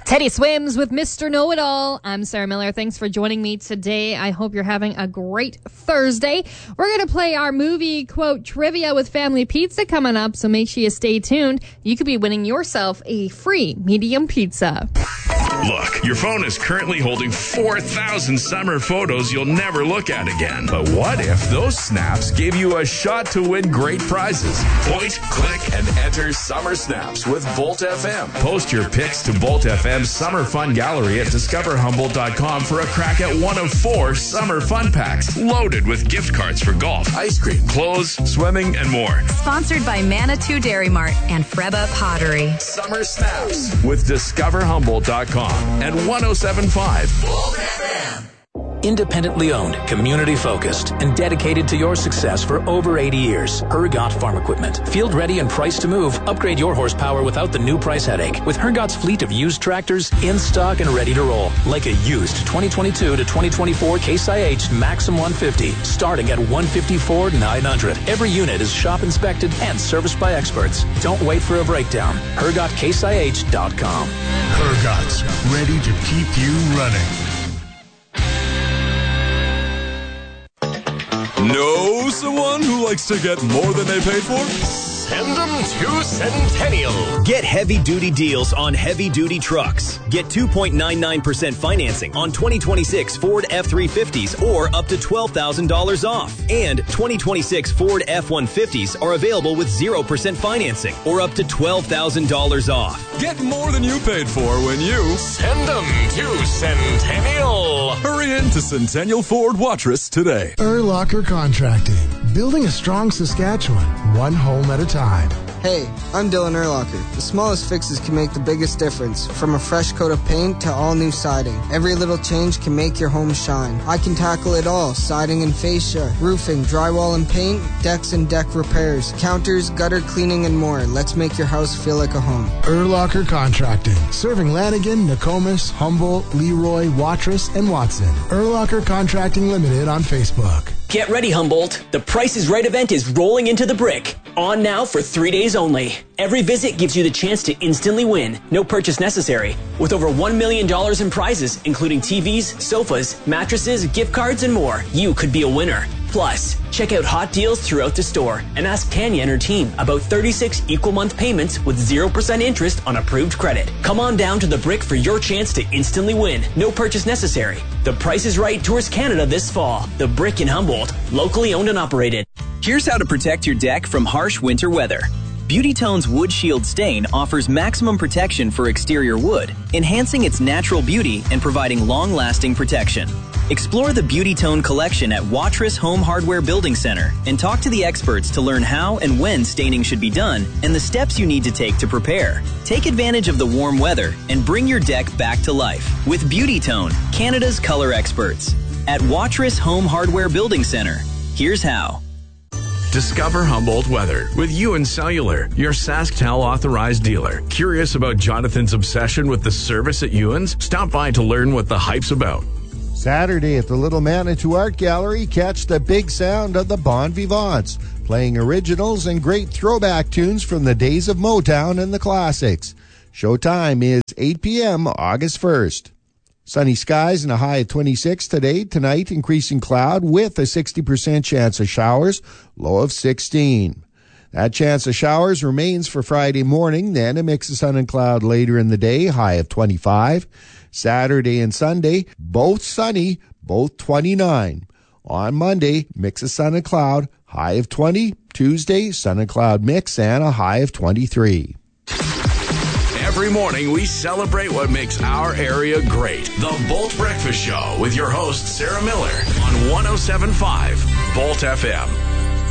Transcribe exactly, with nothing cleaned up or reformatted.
Teddy Swims with Mister Know-It-All. I'm Sarah Miller. Thanks for joining me today. I hope you're having a great Thursday. We're going to play our movie quote trivia with Family Pizza coming up, so make sure you stay tuned. You could be winning yourself a free medium pizza. Look, your phone is currently holding four thousand summer photos you'll never look at again. But what if those snaps gave you a shot to win great prizes? Point, click, and enter Summer Snaps with Volt F M. Post your pics to Volt F M's Summer Fun Gallery at discover humboldt dot com for a crack at one of four Summer Fun Packs, loaded with gift cards for golf, ice cream, clothes, swimming, and more. Sponsored by Manitou Dairy Mart and Freba Pottery. Summer Snaps with discover humboldt dot com and one oh seven point five Volt F M. Independently owned, community-focused, and dedicated to your success for over eighty years. Hergot Farm Equipment. Field ready and priced to move. Upgrade your horsepower without the new price headache. With Hergot's fleet of used tractors in stock and ready to roll. Like a used twenty twenty-two to twenty twenty-four Case I H Maxim one fifty, starting at one hundred fifty-four thousand nine hundred dollars. Every unit is shop inspected and serviced by experts. Don't wait for a breakdown. Hergot Case I H dot com. Hergot's, ready to keep you running. Know someone who likes to get more than they paid for? Send them to Centennial. Get heavy-duty deals on heavy-duty trucks. Get two point nine nine percent financing on twenty twenty-six Ford F three fifties or up to twelve thousand dollars off. And twenty twenty-six Ford F one fifties are available with zero percent financing or up to twelve thousand dollars off. Get more than you paid for when you send them to Centennial. Hurry into Centennial Ford Watrous today. Urlacher Contracting. Building a strong Saskatchewan, one home at a time. Hey, I'm Dylan Urlacher. The smallest fixes can make the biggest difference. From a fresh coat of paint to all new siding. Every little change can make your home shine. I can tackle it all. Siding and fascia, roofing, drywall and paint, decks and deck repairs, counters, gutter cleaning and more. Let's make your house feel like a home. Urlacher Contracting. Serving Lanigan, Nokomis, Humboldt, Leroy, Watrous, and Watson. Urlacher Contracting Limited on Facebook. Get ready, Humboldt. The Price is Right event is rolling into the brick. On now for three days only. Every visit gives you the chance to instantly win. No purchase necessary. With over one million dollars in prizes, including T Vs, sofas, mattresses, gift cards, and more, you could be a winner. Plus, check out hot deals throughout the store and ask Tanya and her team about thirty-six equal month payments with zero percent interest on approved credit. Come on down to the brick for your chance to instantly win. No purchase necessary. The Price is Right tours Canada this fall. The Brick in Humboldt, locally owned and operated. Here's how to protect your deck from harsh winter weather. Beauty Tone's Wood Shield Stain offers maximum protection for exterior wood, enhancing its natural beauty and providing long-lasting protection. Explore the Beauty Tone collection at Watrous Home Hardware Building Center and talk to the experts to learn how and when staining should be done and the steps you need to take to prepare. Take advantage of the warm weather and bring your deck back to life with Beauty Tone, Canada's color experts. At Watrous Home Hardware Building Center, here's how. Discover Humboldt weather with Ewan Cellular, your SaskTel authorized dealer. Curious about Jonathan's obsession with the service at Ewan's? Stop by to learn what the hype's about. Saturday at the Little Manitou Art Gallery, catch the big sound of the Bon Vivants, playing originals and great throwback tunes from the days of Motown and the classics. Showtime is eight p.m. August first. Sunny skies and a high of twenty-six today. Tonight, increasing cloud with a sixty percent chance of showers, low of sixteen. That chance of showers remains for Friday morning, then a mix of sun and cloud later in the day, high of twenty-five. Saturday and Sunday, both sunny, both twenty-nine. On Monday, mix of sun and cloud, high of twenty. Tuesday, sun and cloud mix and a high of twenty-three. Every morning, we celebrate what makes our area great. The Bolt Breakfast Show with your host, Sarah Miller, on one oh seven point five Bolt F M.